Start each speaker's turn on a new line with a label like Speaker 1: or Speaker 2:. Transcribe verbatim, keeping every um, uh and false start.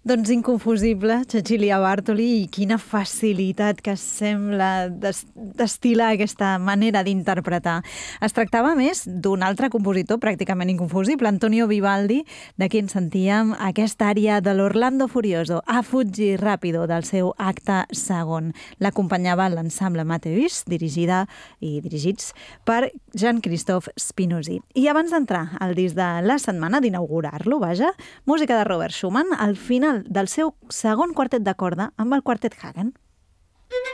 Speaker 1: Doncs inconfusible, Cecilia Bartoli, i quina facilitat que sembla destil·lar aquesta manera d'interpretar. Es tractava, més, d'un altre compositor pràcticament inconfusible, Antonio Vivaldi, de qui ens sentíem aquesta ària de l'Orlando Furioso, A Fuggi Rapido, del seu acte segon. L'acompanyava l'ensemble Mateus, dirigida i dirigits per Jean-Christophe Spinozzi. I abans d'entrar al disc de la setmana, d'inaugurar-lo, vaja, música de Robert Schumann, al final del seu segon quartet de corda amb el quartet Hagen.